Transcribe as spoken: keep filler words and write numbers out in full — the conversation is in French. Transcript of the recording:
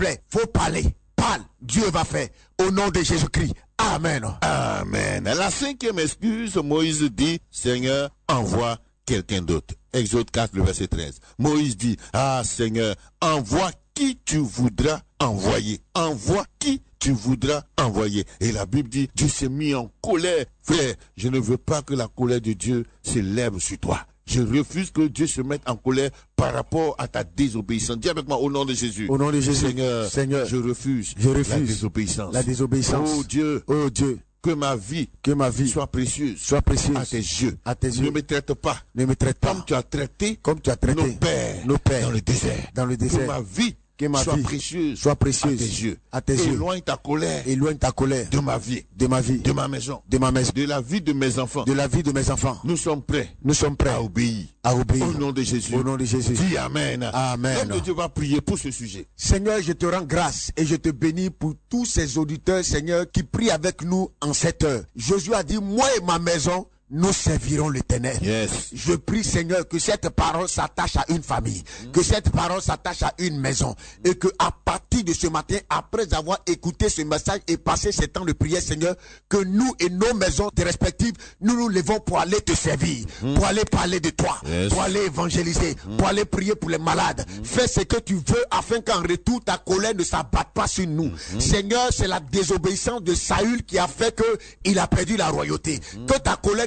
plaît, faut parler. Parle, Dieu va faire. Au nom de Jésus-Christ. Amen. Amen. La cinquième excuse, Moïse dit, Seigneur, envoie quelqu'un d'autre. Exode quatre, le verset treize. Moïse dit, ah Seigneur, envoie qui tu voudras envoyer. Envoie qui tu voudras envoyer. Et la Bible dit, Dieu s'est mis en colère. Frère, je ne veux pas que la colère de Dieu s'élève sur toi. Je refuse que Dieu se mette en colère par rapport à ta désobéissance. Dis avec moi au nom de Jésus. Au nom de Jésus. Seigneur, Seigneur, je refuse, je refuse la désobéissance. La désobéissance. Oh Dieu, oh Dieu, que ma vie, que ma vie soit précieuse, soit précieuse à tes yeux. À tes yeux. Ne me traite pas, ne me traite pas comme tu as traité, comme tu as traité nos pères, nos pères dans le désert. Dans le désert. Que ma vie que ma soit vie précieuse, soit précieuse à tes yeux. À tes yeux. Éloigne ta colère, éloigne ta colère de ma vie, de ma vie, de ma maison, de ma maison, de la vie de mes enfants, de la vie de mes enfants. Nous sommes prêts, nous sommes prêts à obéir, à obéir. Au nom de Jésus. Au nom de Jésus. Dis Amen. Amen. L'homme de Dieu va prier pour ce sujet. Seigneur, je te rends grâce et je te bénis pour tous ces auditeurs, Seigneur, qui prient avec nous en cette heure. Josué a dit, moi et ma maison, nous servirons l'Éternel. Yes. Je prie, Seigneur, que cette parole s'attache à une famille, mm. que cette parole s'attache à une maison, et que à partir de ce matin, après avoir écouté ce message et passé ce temps de prière, Seigneur, que nous et nos maisons respectives, nous nous levons pour aller te servir, mm. pour aller parler de toi, yes. pour aller évangéliser, mm. pour aller prier pour les malades. Mm. Fais ce que tu veux afin qu'en retour, ta colère ne s'abatte pas sur nous. Mm. Seigneur, c'est la désobéissance de Saül qui a fait que il a perdu la royauté. Mm. Que ta colère